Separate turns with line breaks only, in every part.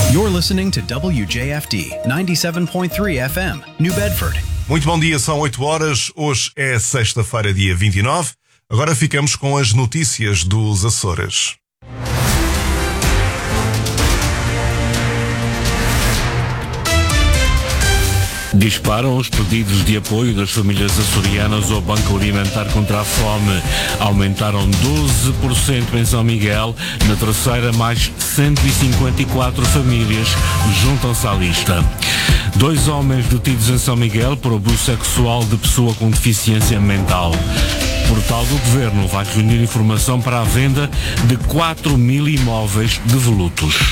You're listening to WJFD 97.3 FM, New Bedford.
Muito bom dia, são 8 horas. Hoje é sexta-feira, dia 29. Agora ficamos com as notícias dos Açores.
Disparam os pedidos de apoio das famílias açorianas ao Banco Alimentar contra a Fome. Aumentaram 12% em São Miguel. Na terceira, mais 154 famílias juntam-se à lista. 2 homens detidos em São Miguel por abuso sexual de pessoa com deficiência mental. O portal do Governo vai reunir informação para a venda de 4.000 imóveis devolutos.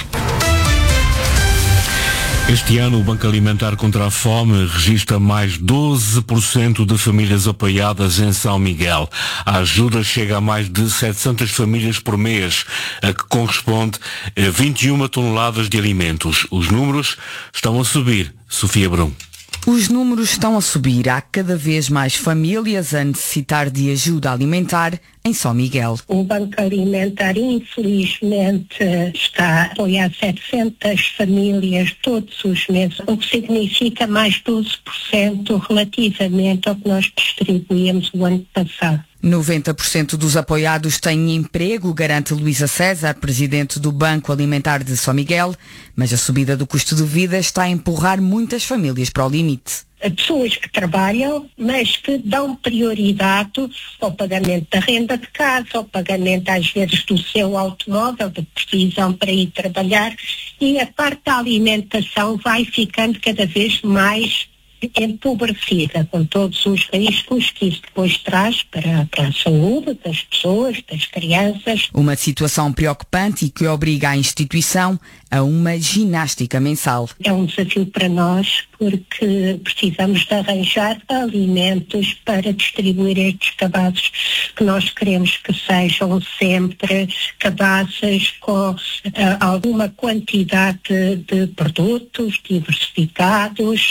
Este ano, o Banco Alimentar contra a Fome registra mais 12% de famílias apoiadas em São Miguel. A ajuda chega a mais de 700 famílias por mês, a que corresponde a 21 toneladas de alimentos. Os números estão a subir. Sofia Brum.
Os números estão a subir. Há cada vez mais famílias a necessitar de ajuda alimentar em São Miguel.
O Banco Alimentar, infelizmente, está a apoiar 700 famílias todos os meses, o que significa mais 12% relativamente ao que nós distribuímos o ano passado.
90% dos apoiados têm emprego, garante Luísa César, presidente do Banco Alimentar de São Miguel, mas a subida do custo de vida está a empurrar muitas famílias para o limite.
Pessoas que trabalham, mas que dão prioridade ao pagamento da renda de casa, ao pagamento às vezes do seu automóvel, de precisão para ir trabalhar, e a parte da alimentação vai ficando cada vez mais empobrecida, com todos os riscos que isso depois traz para a saúde das pessoas, das crianças.
Uma situação preocupante e que obriga a instituição a uma ginástica mensal.
É um desafio para nós porque precisamos de arranjar alimentos para distribuir estes cabazes que nós queremos que sejam sempre cabazes com alguma quantidade de produtos diversificados,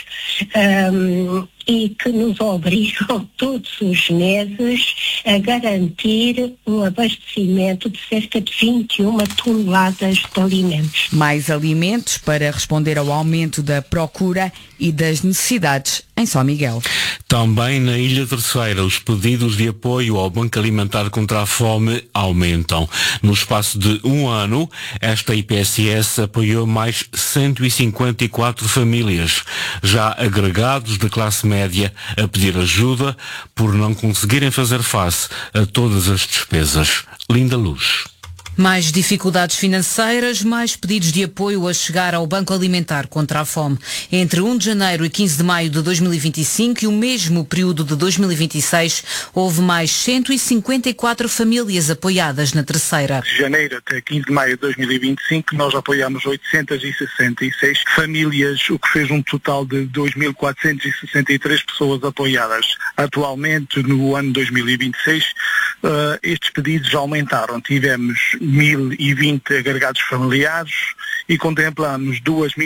e que nos obrigam todos os meses a garantir um abastecimento de cerca de 21 toneladas de alimentos.
Mais alimentos para responder ao aumento da procura e das necessidades em São Miguel.
Também na Ilha Terceira, os pedidos de apoio ao Banco Alimentar contra a Fome aumentam. No espaço de um ano, esta IPSS apoiou mais 154 famílias, já agregados de classe média, a pedir ajuda por não conseguirem fazer face a todas as despesas. Linda Luz.
Mais dificuldades financeiras, mais pedidos de apoio a chegar ao Banco Alimentar contra a Fome. Entre 1 de janeiro e 15 de maio de 2025 e o mesmo período de 2026, houve mais 154 famílias apoiadas na terceira.
De janeiro até 15 de maio de 2025, nós apoiamos 866 famílias, o que fez um total de 2.463 pessoas apoiadas. Atualmente, no ano 2026, estes pedidos aumentaram. Tivemos 1.020 agregados familiares e contemplamos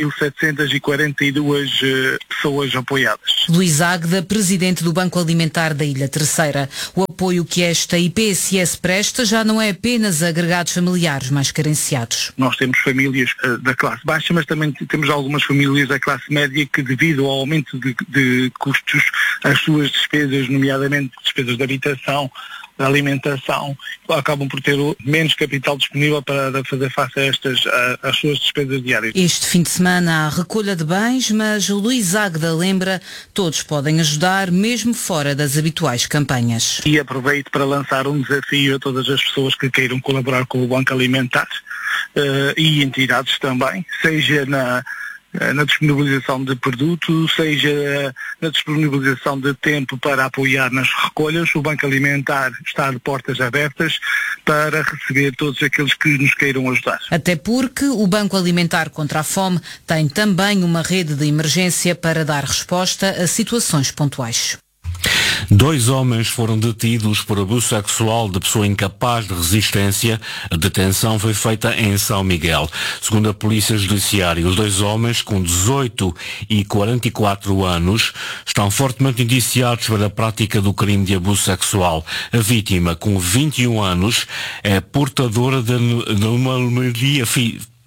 2.742 pessoas apoiadas.
Luís Águeda, presidente do Banco Alimentar da Ilha Terceira. O apoio que esta IPSS presta já não é apenas a agregados familiares mais carenciados.
Nós temos famílias da classe baixa, mas também temos algumas famílias da classe média que, devido ao aumento de custos, as suas despesas, nomeadamente despesas de habitação, da alimentação, acabam por ter menos capital disponível para fazer face a às suas despesas diárias.
Este fim de semana há recolha de bens, mas o Luís Águeda lembra, todos podem ajudar, mesmo fora das habituais campanhas.
E aproveito para lançar um desafio a todas as pessoas que queiram colaborar com o Banco Alimentar e entidades também, seja na disponibilização de produtos, seja na disponibilização de tempo para apoiar nas recolhas. O Banco Alimentar está de portas abertas para receber todos aqueles que nos queiram ajudar.
Até porque o Banco Alimentar contra a Fome tem também uma rede de emergência para dar resposta a situações pontuais.
2 homens foram detidos por abuso sexual de pessoa incapaz de resistência. A detenção foi feita em São Miguel. Segundo a Polícia Judiciária, os 2 homens, com 18 e 44 anos, estão fortemente indiciados pela prática do crime de abuso sexual. A vítima, com 21 anos, é portadora de uma anomalia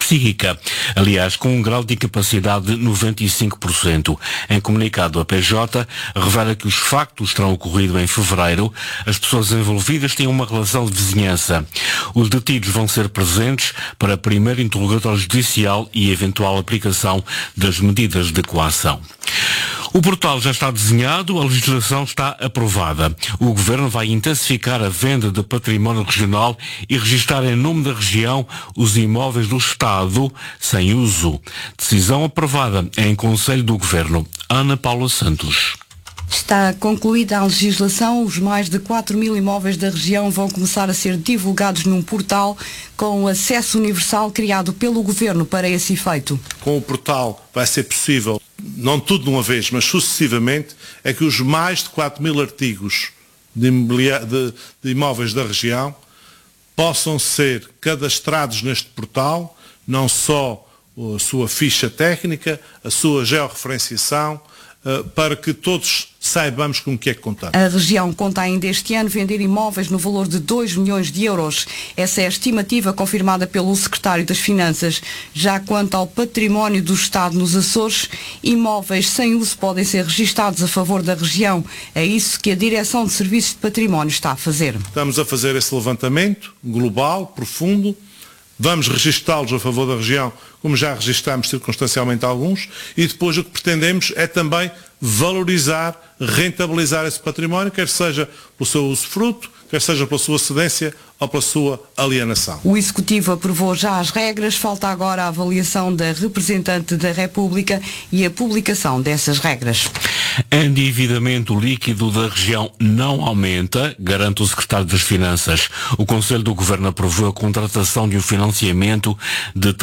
psíquica, aliás, com um grau de incapacidade de 95%. Em comunicado, a PJ revela que os factos terão ocorrido em fevereiro. As pessoas envolvidas têm uma relação de vizinhança. Os detidos vão ser presentes para primeiro interrogatório judicial e eventual aplicação das medidas de coação. O portal já está desenhado, a legislação está aprovada. O Governo vai intensificar a venda de património regional e registrar em nome da região os imóveis do Estado sem uso. Decisão aprovada em Conselho do Governo. Ana Paula Santos.
Está concluída a legislação, os mais de 4.000 imóveis da região vão começar a ser divulgados num portal com acesso universal criado pelo Governo para esse efeito.
Com o portal vai ser possível, não tudo de uma vez, mas sucessivamente, é que os mais de 4.000 artigos de imóveis da região possam ser cadastrados neste portal, não só a sua ficha técnica, a sua georreferenciação, para que todos saibamos com o que é que contamos.
A região conta ainda este ano vender imóveis no valor de 2 milhões de euros. Essa é a estimativa confirmada pelo Secretário das Finanças. Já quanto ao património do Estado nos Açores, imóveis sem uso podem ser registados a favor da região. É isso que a Direção de Serviços de Património está a fazer.
Estamos a fazer esse levantamento global, profundo. Vamos registá-los a favor da região, como já registámos circunstancialmente alguns, e depois o que pretendemos é também valorizar, rentabilizar esse património, quer seja pelo seu usufruto, quer seja pela sua cedência ou pela sua alienação.
O Executivo aprovou já as regras, falta agora a avaliação da representante da República e a publicação dessas regras.
Endividamento líquido da região não aumenta, garante o Secretário das Finanças. O Conselho do Governo aprovou a contratação de um financiamento de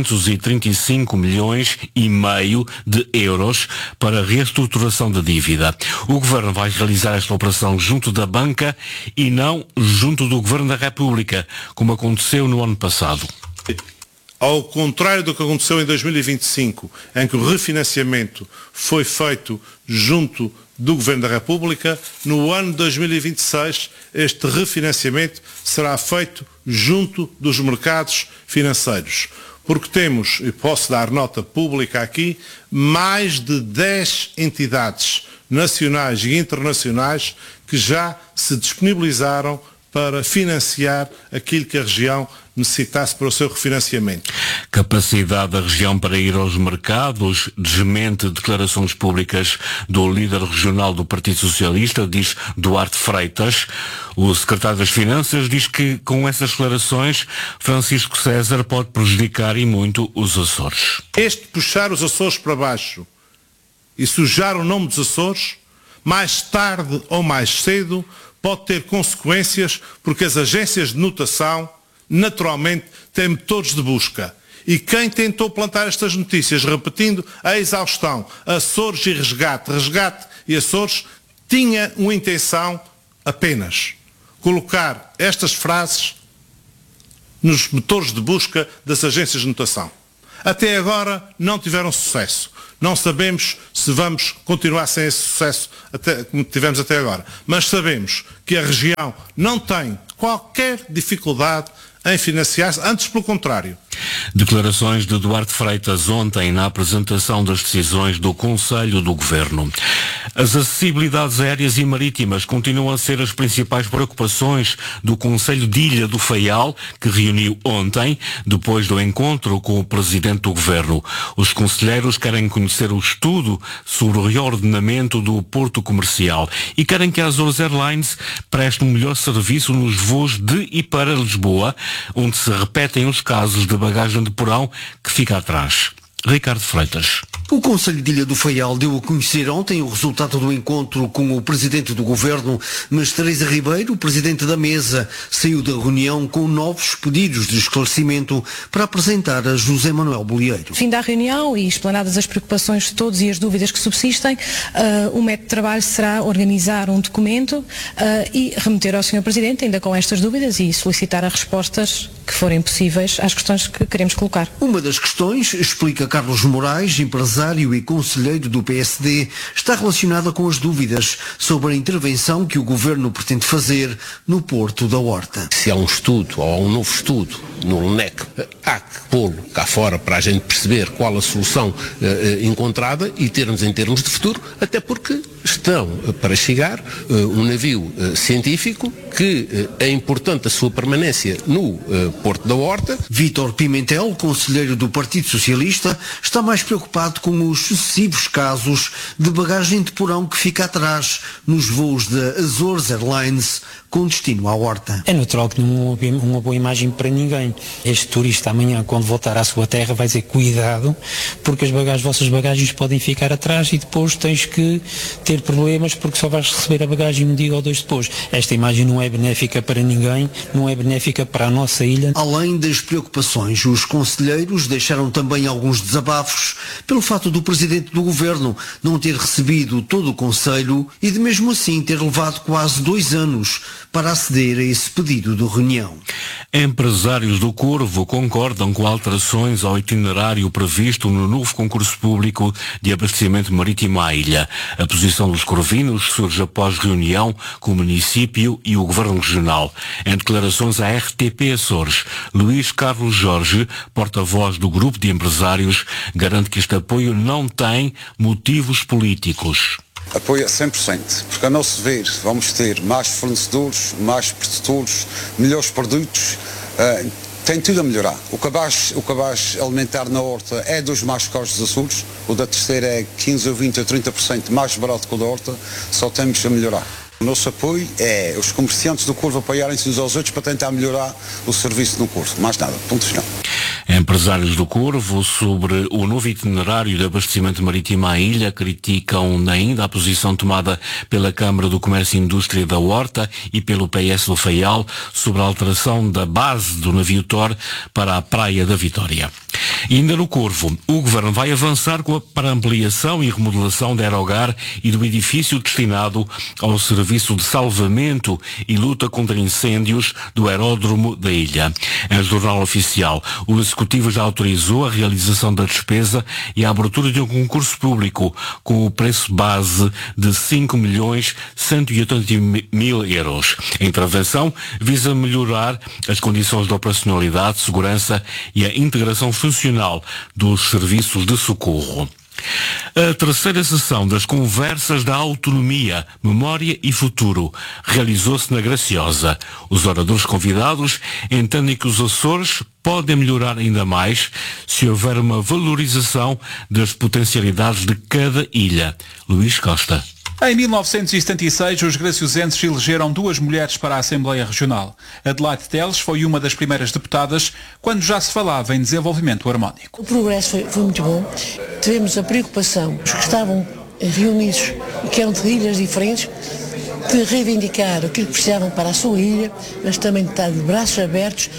335 milhões e meio de euros para a reestruturação da dívida. O Governo vai realizar esta operação junto da banca e não junto do Governo da República, como aconteceu no ano passado.
Ao contrário do que aconteceu em 2025, em que o refinanciamento foi feito junto do Governo da República, no ano de 2026 este refinanciamento será feito junto dos mercados financeiros. Porque temos, e posso dar nota pública aqui, mais de 10 entidades nacionais e internacionais que já se disponibilizaram para financiar aquilo que a região necessitasse para o seu refinanciamento.
Capacidade da região para ir aos mercados desmente declarações públicas do líder regional do Partido Socialista, diz Duarte Freitas. O secretário das Finanças diz que com essas declarações Francisco César pode prejudicar e muito os Açores.
Este puxar os Açores para baixo e sujar o nome dos Açores, mais tarde ou mais cedo, pode ter consequências, porque as agências de notação, naturalmente, têm metores de busca. E quem tentou plantar estas notícias, repetindo a exaustão, Açores e resgate, resgate e Açores, tinha uma intenção apenas colocar estas frases nos motores de busca das agências de notação. Até agora não tiveram sucesso. Não sabemos se vamos continuar sem esse sucesso como tivemos até agora. Mas sabemos que a região não tem qualquer dificuldade em financiar-se, antes pelo contrário.
Declarações de Duarte Freitas ontem na apresentação das decisões do Conselho do Governo. As acessibilidades aéreas e marítimas continuam a ser as principais preocupações do Conselho de Ilha do Faial, que reuniu ontem, depois do encontro com o Presidente do Governo. Os conselheiros querem conhecer o estudo sobre o reordenamento do porto comercial e querem que a Azores Airlines preste um melhor serviço nos voos de e para Lisboa, onde se repetem os casos de bagagem de porão que fica atrás. Ricardo Freitas.
O Conselho de Ilha do Faial deu a conhecer ontem o resultado do encontro com o Presidente do Governo, mas Teresa Ribeiro, Presidente da Mesa, saiu da reunião com novos pedidos de esclarecimento para apresentar a José Manuel Bolieiro.
Fim da reunião e explanadas as preocupações de todos e as dúvidas que subsistem, o método de trabalho será organizar um documento e remeter ao Sr. Presidente, ainda com estas dúvidas, e solicitar as respostas que forem possíveis às questões que queremos colocar.
Uma das questões, explica Carlos Moraes, empresário empresário e conselheiro do PSD, está relacionada com as dúvidas sobre a intervenção que o Governo pretende fazer no Porto da Horta.
Se há um estudo ou há um novo estudo no LNEC, há que pô-lo cá fora para a gente perceber qual a solução encontrada e termos em termos de futuro, até porque estão para chegar um navio científico que é importante a sua permanência no Porto da Horta.
Vítor Pimentel, conselheiro do Partido Socialista, está mais preocupado com os sucessivos casos de bagagem de porão que fica atrás nos voos da Azores Airlines com destino à Horta.
É natural que não houve uma boa imagem para ninguém. Este turista amanhã, quando voltar à sua terra, vai dizer cuidado, porque as vossas bagagens podem ficar atrás e depois tens que ter problemas porque só vais receber a bagagem um dia ou dois depois. Esta imagem não é benéfica para ninguém, não é benéfica para a nossa ilha.
Além das preocupações, os conselheiros deixaram também alguns desabafos pelo fato do Presidente do Governo não ter recebido todo o Conselho e de mesmo assim ter levado quase 2 anos para aceder a esse pedido de reunião.
Empresários do Corvo concordam com alterações ao itinerário previsto no novo concurso público de abastecimento marítimo à ilha. A posição dos corvinos surge após reunião com o município e o Governo Regional. Em declarações à RTP Açores, Luís Carlos Jorge, porta-voz do grupo de empresários, garante que este apoio não tem motivos políticos.
Apoio a 100%, porque a nosso ver vamos ter mais fornecedores, mais produtores, melhores produtos, tem tudo a melhorar. O cabaz alimentar na horta é dos mais caros dos Açores, o da terceira é 15 ou 20 ou 30% mais barato que o da horta, só temos a melhorar. O nosso apoio é os comerciantes do Corvo apoiarem-se uns aos outros para tentar melhorar o serviço no Corvo. Mais nada, ponto final.
Empresários do Corvo, sobre o novo itinerário de abastecimento marítimo à ilha, criticam ainda a posição tomada pela Câmara do Comércio e Indústria da Horta e pelo PS do Faial sobre a alteração da base do navio Tor para a Praia da Vitória. E ainda no Corvo, o Governo vai avançar para a ampliação e remodelação da Aerogar e do edifício destinado ao serviço de salvamento e luta contra incêndios do aeródromo da ilha. Em jornal oficial, o Executivo já autorizou a realização da despesa e a abertura de um concurso público com o preço base de 5.180.000 euros. A intervenção visa melhorar as condições de operacionalidade, segurança e a integração funcional dos serviços de socorro. A terceira sessão das Conversas da Autonomia, Memória e Futuro realizou-se na Graciosa. Os oradores convidados entendem que os Açores podem melhorar ainda mais se houver uma valorização das potencialidades de cada ilha. Luís Costa.
Em 1976, os graciosenses elegeram 2 mulheres para a Assembleia Regional. Adelaide Teles foi uma das primeiras deputadas quando já se falava em desenvolvimento harmónico.
O progresso foi muito bom. Tivemos a preocupação, os que estavam reunidos e que eram de ilhas diferentes, de reivindicar aquilo que precisavam para a sua ilha, mas também de estar de braços abertos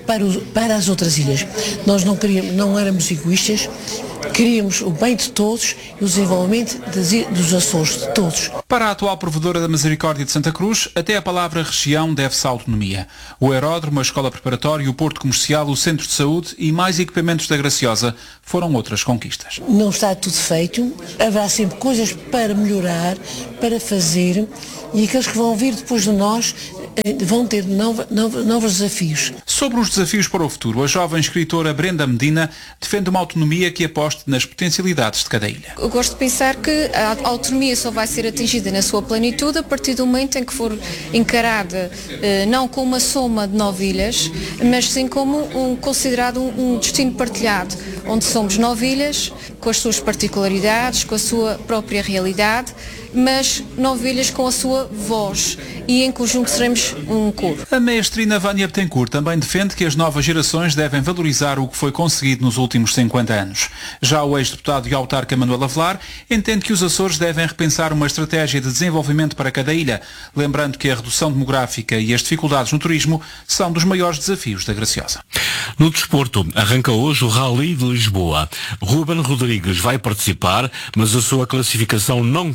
para as outras ilhas. Nós não éramos egoístas, queríamos o bem de todos e o desenvolvimento dos Açores, de todos.
Para a atual provedora da Misericórdia de Santa Cruz, até a palavra região deve-se à autonomia. O aeródromo, a escola preparatória, o porto comercial, o centro de saúde e mais equipamentos da Graciosa foram outras conquistas.
Não está tudo feito, haverá sempre coisas para melhorar, para fazer, e aqueles que vão vir depois de nós vão ter novos desafios.
Sobre os desafios para o futuro, a jovem escritora Brenda Medina defende uma autonomia que aposte nas potencialidades de cada ilha.
Eu gosto de pensar que a autonomia só vai ser atingida na sua plenitude a partir do momento em que for encarada não como uma soma de 9 ilhas, mas sim como considerado um destino partilhado, onde somos 9 ilhas, com as suas particularidades, com a sua própria realidade, mas 9 ilhas com a sua voz e em conjunto seremos um coro.
A maestrina Vânia Betancourt também defende que as novas gerações devem valorizar o que foi conseguido nos últimos 50 anos. Já o ex-deputado e autarca Manuel Avelar entende que os Açores devem repensar uma estratégia de desenvolvimento para cada ilha, lembrando que a redução demográfica e as dificuldades no turismo são dos maiores desafios da Graciosa.
No desporto, arranca hoje o Rally de Lisboa. Ruben Rodrigues vai participar, mas a sua classificação não conta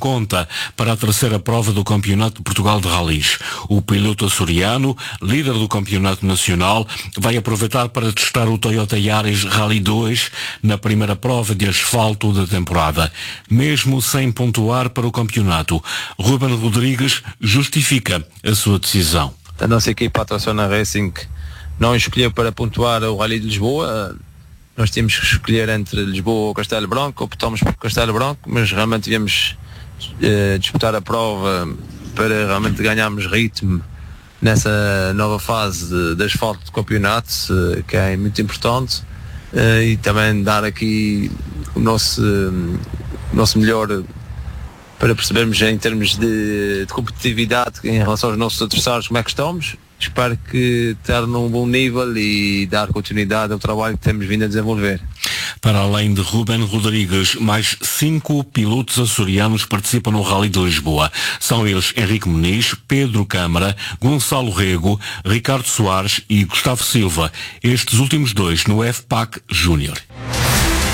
para a terceira prova do Campeonato de Portugal de Rallys. O piloto açoriano, líder do Campeonato Nacional, vai aproveitar para testar o Toyota Yaris Rally 2 na primeira prova de asfalto da temporada. Mesmo sem pontuar para o campeonato, Ruben Rodrigues justifica a sua decisão.
A nossa equipa, a Traciona Racing, não escolheu para pontuar o Rally de Lisboa. Nós tínhamos que escolher entre Lisboa ou Castelo Branco, optamos por Castelo Branco, mas realmente devíamos disputar a prova para realmente ganharmos ritmo nessa nova fase de asfalto do campeonato, que é muito importante, e também dar aqui o nosso melhor para percebermos em termos de competitividade em relação aos nossos adversários como é que estamos. Espero que estar num bom nível e dar continuidade ao trabalho que temos vindo a desenvolver.
Para além de Ruben Rodrigues, mais 5 pilotos açorianos participam no Rally de Lisboa. São eles Henrique Muniz, Pedro Câmara, Gonçalo Rego, Ricardo Soares e Gustavo Silva. Estes últimos 2 no FPAC Júnior.